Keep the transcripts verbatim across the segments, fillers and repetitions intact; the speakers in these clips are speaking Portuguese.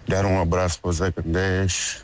dar um abraço para o Zé Candeias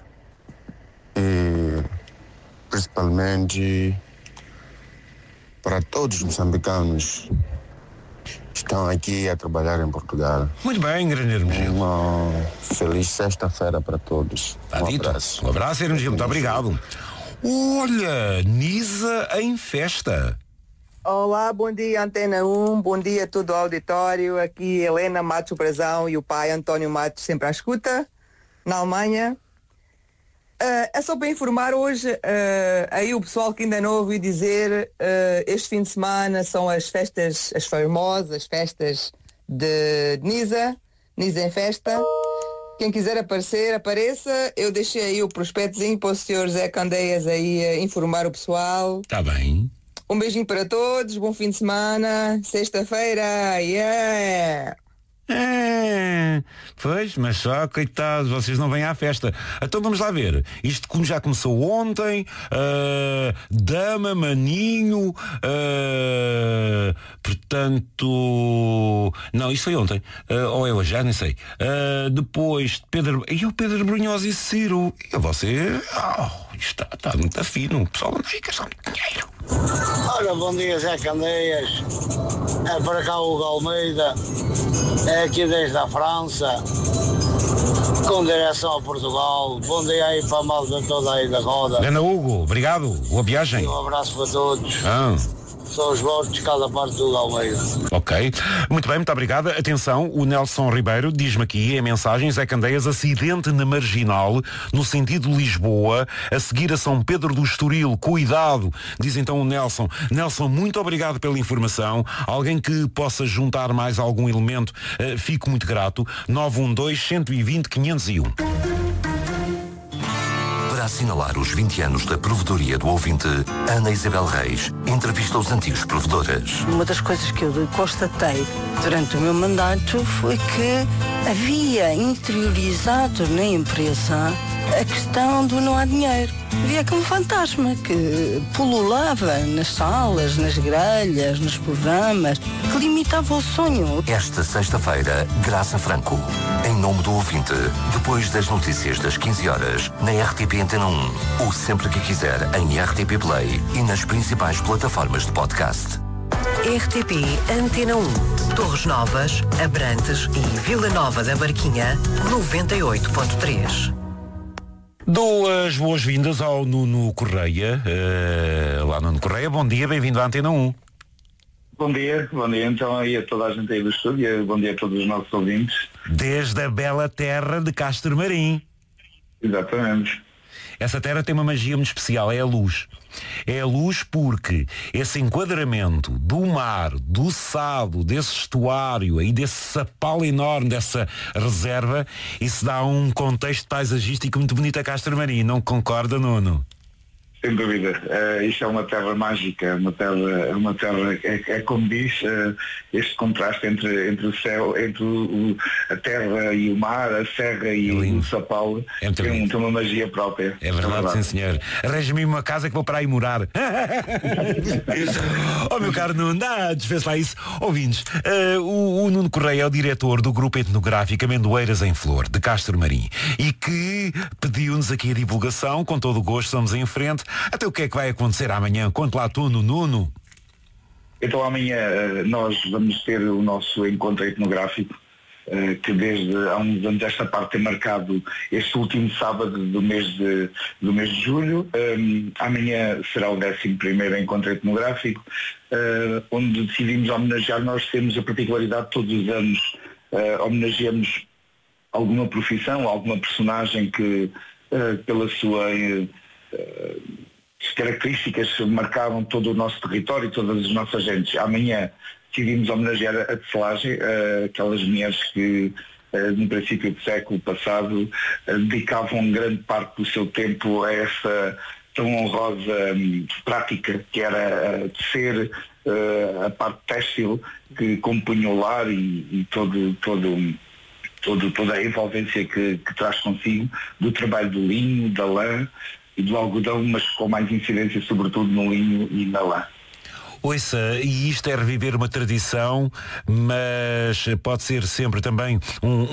e principalmente para todos os moçambicanos que estão aqui a trabalhar em Portugal. Muito bem, grande Hermegildo. Uma feliz sexta-feira para todos. Tá um dito. abraço. Um abraço, Hermegildo. Muito obrigado. Olha, Nisa em festa. Olá, bom dia Antena um, bom dia a todo o auditório, aqui Helena Matos Brazão e o pai António Matos sempre à escuta, na Alemanha. Uh, é só para informar hoje, uh, aí o pessoal que ainda não ouviu dizer, uh, este fim de semana são as festas, as famosas festas de Nisa, Nisa em festa. Quem quiser aparecer, apareça. Eu deixei aí o prospectozinho para o senhor Zé Candeias aí uh, informar o pessoal. Está bem. Um beijinho para todos, bom fim de semana, sexta-feira, yeah! É, pois, mas só, coitados, vocês não vêm à festa. Então vamos lá ver. Isto como já começou ontem, uh, Dama, Maninho, uh, portanto... Não, isso foi ontem. Uh, ou é hoje, já nem sei. Uh, depois, Pedro... E o Pedro Brunhosa e Ciro. E você... Oh, está, está muito fino. O pessoal anda aí gastar muito dinheiro. Ora, bom dia Zé Candeias, é para cá o Hugo Almeida, é aqui desde a França, com direção a Portugal. Bom dia aí para a malta toda aí da roda. Ana Hugo, obrigado, boa viagem. E um abraço para todos. Ah. São os votos de cada parte do Hugo Almeida. Ok, muito bem, muito obrigada. Atenção, o Nelson Ribeiro diz-me aqui em mensagens: Zé Candeias, acidente na Marginal, no sentido Lisboa, a seguir a São Pedro do Estoril, cuidado, diz então o Nelson. Nelson, muito obrigado pela informação. Alguém que possa juntar mais algum elemento, uh, fico muito grato. nove um dois, um dois zero, quinhentos e um. Para assinalar os vinte anos da provedoria do ouvinte, Ana Isabel Reis entrevista os antigos provedores. Uma das coisas que eu constatei durante o meu mandato foi que havia interiorizado na empresa a questão do não há dinheiro. Havia como fantasma que pululava nas salas, nas grelhas, nos programas, que limitava o sonho. Esta sexta-feira, Graça Franco, em nome do ouvinte, depois das notícias das quinze horas, na R T P Antena um, ou sempre que quiser em R T P Play e nas principais plataformas de podcast. R T P Antena um, Torres Novas, Abrantes e Vila Nova da Barquinha, noventa e oito ponto três. Dou as boas-vindas ao Nuno Correia. Uh, lá Nuno Correia, bom dia, bem-vindo à Antena um. Bom dia, bom dia então aí a toda a gente aí do estúdio, bom dia a todos os nossos ouvintes. Desde a bela terra de Castro Marim. Exatamente. Essa terra tem uma magia muito especial, é a luz. É a luz porque esse enquadramento do mar, do Sado, desse estuário e desse sapal enorme, dessa reserva, isso dá um contexto paisagístico muito bonito a Castro Marim, não concorda, Nuno? Sem dúvida, uh, isto é uma terra mágica, uma terra, uma terra é, é como diz, uh, este contraste entre, entre o céu, entre o, o, a terra e o mar, a serra e é o sapal, é tem, um, tem uma magia própria. É verdade, é verdade. Sim senhor. Arranja-me uma casa que vou para aí morar. Oh meu caro Nuno, dá, desfez lá isso. Ouvintes, uh, o, o Nuno Correia é o diretor do grupo etnográfico Amendoeiras em Flor, de Castro Marim, e que pediu-nos aqui a divulgação, com todo o gosto, estamos em frente. Até o que é que vai acontecer amanhã? Conte lá tu, no Nuno. Então amanhã nós vamos ter o nosso encontro etnográfico, que desde há uns anos esta parte tem marcado este último sábado do mês de, do mês de julho. Um, amanhã será o décimo primeiro encontro etnográfico, uh, onde decidimos homenagear. Nós temos a particularidade todos os anos, uh, homenageamos alguma profissão, alguma personagem que uh, pela sua... Uh, as características marcaram todo o nosso território e todas as nossas gentes. Amanhã decidimos homenagear a tecelagem, aquelas mulheres que no princípio do século passado dedicavam grande parte do seu tempo a essa tão honrosa prática que era tecer a parte têxtil que compunha o lar e, e todo, todo, todo, toda a envolvência que, que traz consigo do trabalho do linho, da lã e do algodão, mas com mais incidência sobretudo no linho e na lã. Ouça, e isto é reviver uma tradição, mas pode ser sempre também um, um,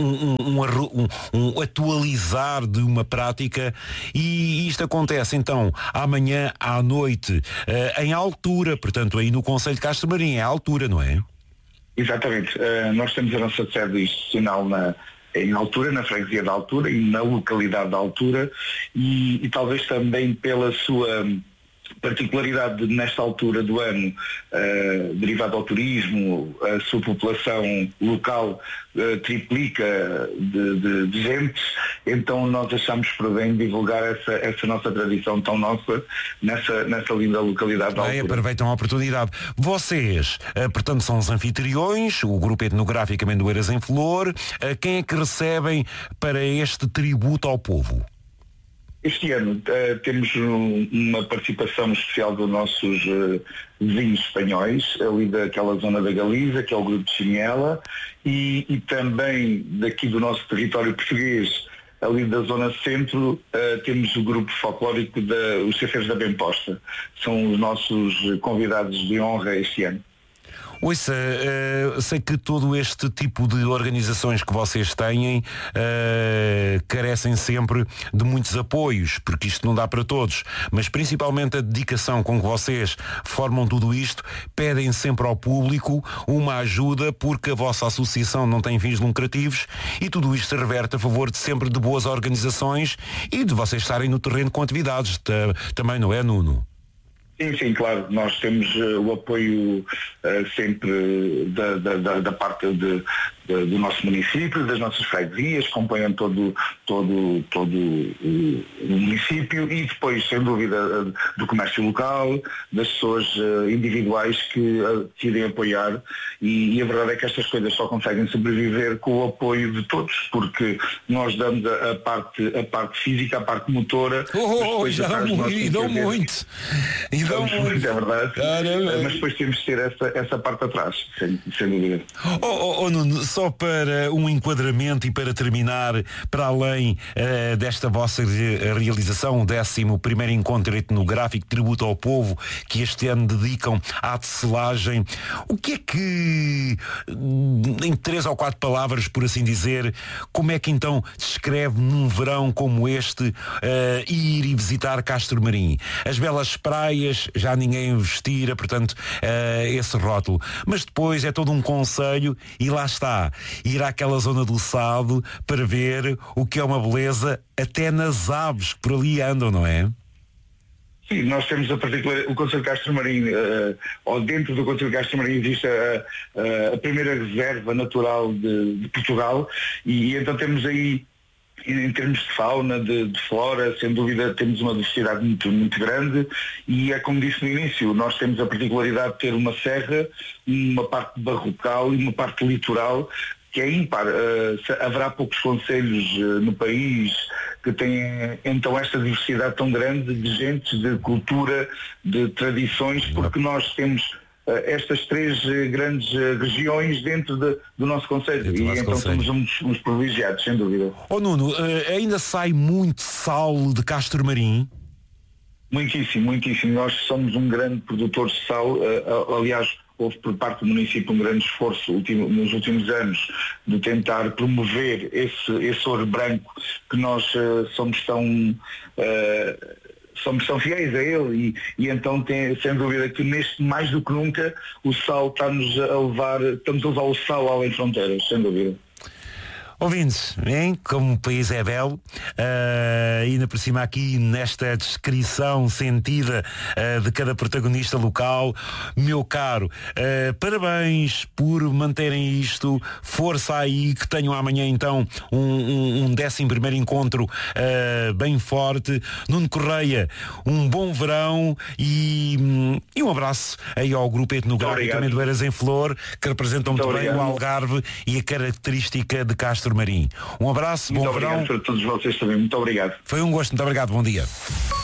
um, um, um atualizar de uma prática, e isto acontece então amanhã à noite, uh, em altura, portanto aí no Concelho de Castro Marim, é a altura, não é? Exatamente. Uh, nós temos a nossa sede institucional na, em altura, na freguesia da altura e na localidade da altura, e, e talvez também pela sua particularidade nesta altura do ano, uh, derivado ao turismo, a sua população local uh, triplica de, de, de gente, então nós achamos por bem divulgar essa, essa nossa tradição tão nossa nessa, nessa linda localidade da altura. Aproveitam a oportunidade. Vocês, uh, portanto, são os anfitriões, o Grupo Etnográfico Amendoeiras em Flor. Uh, quem é que recebem para este tributo ao povo? Este ano uh, temos um, uma participação especial dos nossos uh, vizinhos espanhóis, ali daquela zona da Galiza, que é o Grupo de Chinhela, e, e também daqui do nosso território português, ali da zona centro, uh, temos o grupo folclórico, da, os Cefeiros da Bem-Posta. São os nossos convidados de honra este ano. Ouça, uh, sei que todo este tipo de organizações que vocês têm uh, carecem sempre de muitos apoios, porque isto não dá para todos, mas principalmente a dedicação com que vocês formam tudo isto, pedem sempre ao público uma ajuda, porque a vossa associação não tem fins lucrativos, e tudo isto se reverte a favor de sempre de boas organizações e de vocês estarem no terreno com atividades, também, não é, Nuno? Sim, sim, claro. Nós temos uh, o apoio uh, sempre da, da, da parte de, de, do nosso município, das nossas freguesias, que compõem todo, todo, todo o, o município, e depois, sem dúvida, do comércio local, das pessoas uh, individuais que uh, decidem apoiar, e, e a verdade é que estas coisas só conseguem sobreviver com o apoio de todos, porque nós damos a, a, parte, a parte física, a parte motora. Oh, oh, já e dão muito. E dão muito. É verdade. Caramba. Mas depois temos de ter essa, essa parte atrás, sem, sem dúvida. Oh, oh, oh, Nuno, só para um enquadramento e para terminar, para além uh, desta vossa realização, o décimo primeiro encontro etnográfico Tributo ao Povo, que este ano dedicam à tecelagem, o que é que, em três ou quatro palavras, por assim dizer, como é que então descreve num verão como este uh, ir e visitar Castro Marim? As belas praias, já ninguém vos tira, portanto, uh, esse rótulo. Mas depois é todo um conselho, e lá está, ir àquela zona do Sado para ver o que é uma beleza, até nas aves que por ali andam, não é? Sim, nós temos a particular, o Concelho de Castro Marim, uh, ou dentro do Concelho de Castro Marim existe a, a, a primeira reserva natural de, de Portugal, e, e então temos aí, em termos de fauna, de, de flora, sem dúvida temos uma diversidade muito, muito grande, e é como disse no início, nós temos a particularidade de ter uma serra, uma parte barrocal e uma parte litoral, que é ímpar. Uh, haverá poucos concelhos uh, no país que têm então esta diversidade tão grande de gente, de cultura, de tradições, porque nós temos uh, estas três uh, grandes uh, regiões dentro de, do nosso concelho, e então concelho. Somos uns, uns privilegiados, sem dúvida. Oh Nuno, uh, ainda sai muito sal de Castro Marim? Muitíssimo, muitíssimo. Nós somos um grande produtor de sal, uh, aliás, houve por parte do município um grande esforço ultimo, nos últimos anos de tentar promover esse, esse ouro branco que nós uh, somos tão uh, somos tão fiéis a ele, e, e então tem, sem dúvida que neste, mais do que nunca, o sal está-nos a levar, estamos a levar o sal além fronteiras, sem dúvida. Ouvintes, hein? Como o país é belo, uh, ainda por cima aqui nesta descrição sentida uh, de cada protagonista local, meu caro, uh, parabéns por manterem isto, força aí, que tenham amanhã então um, um, um décimo primeiro encontro uh, bem forte. Nuno Correia, um bom verão e, e um abraço aí ao Grupo Etnográfico Amendoeiras em Flor, que representam muito, muito bem o Algarve e a característica de Castro Marim. Um abraço, muito bom obrigado verão. Para todos vocês também, muito obrigado. Foi um gosto, muito obrigado, bom dia.